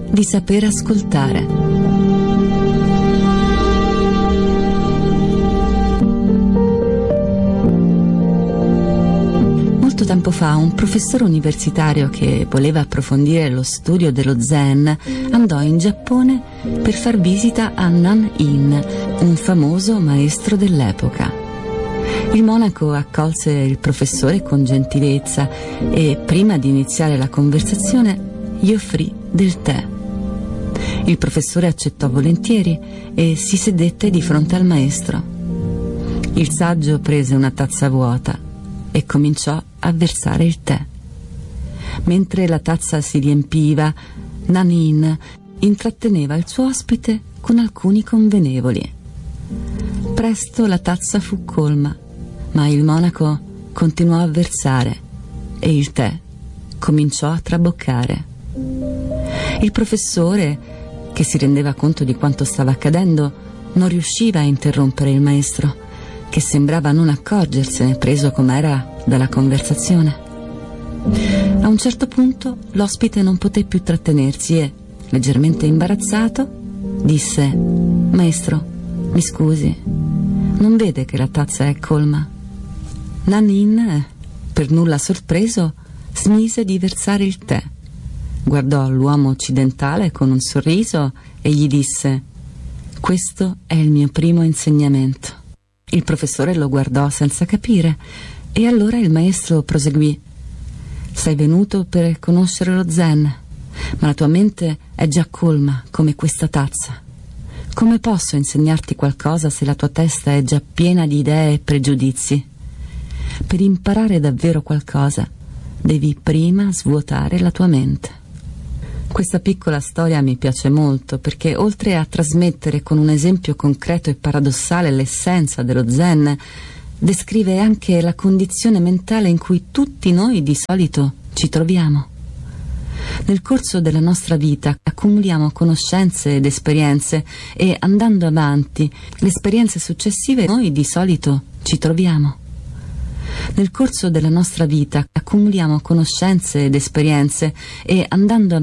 di saper ascoltare. Molto tempo fa un professore universitario che voleva approfondire lo studio dello Zen andò in Giappone per far visita a Nan-in, un famoso maestro dell'epoca. Il monaco accolse il professore con gentilezza e, prima di iniziare la conversazione, gli offrì del tè. Il professore accettò volentieri e si sedette di fronte al maestro. Il saggio prese una tazza vuota e cominciò a versare il tè. Mentre la tazza si riempiva, Nan-in intratteneva il suo ospite con alcuni convenevoli. Presto la tazza fu colma, ma il monaco continuò a versare e il tè cominciò a traboccare. Il professore, che si rendeva conto di quanto stava accadendo, non riusciva a interrompere il maestro, che sembrava non accorgersene, preso com'era dalla conversazione. A un certo punto l'ospite non poté più trattenersi e, leggermente imbarazzato, disse: «Maestro, mi scusi, non vede che la tazza è colma?» Nan-in, per nulla sorpreso, smise di versare il tè. Guardò l'uomo occidentale con un sorriso e gli disse: «Questo è il mio primo insegnamento». Il professore lo guardò senza capire e allora il maestro proseguì: «Sei venuto per conoscere lo Zen, ma la tua mente è già colma come questa tazza. Come posso insegnarti qualcosa se la tua testa è già piena di idee e pregiudizi? Per imparare davvero qualcosa, devi prima svuotare la tua mente». Questa piccola storia mi piace molto perché, oltre a trasmettere con un esempio concreto e paradossale l'essenza dello Zen, descrive anche la condizione mentale in cui tutti noi di solito ci troviamo. Nel corso della nostra vita accumuliamo conoscenze ed esperienze e, andando avanti, le esperienze successive noi di solito ci troviamo. Nel corso della nostra vita accumuliamo conoscenze ed esperienze e, andando